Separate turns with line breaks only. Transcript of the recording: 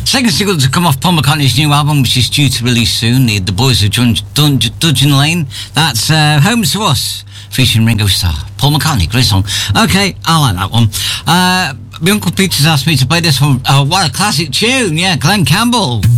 Second single to come off Paul McCartney's new album, which is due to release soon, The Boys of Dudgeon Lane. That's Home to Us, featuring Ringo Starr. Paul McCartney, great song. Okay, I like that one. My Uncle Peter's asked me to play this one. What a classic tune, yeah, Glenn Campbell.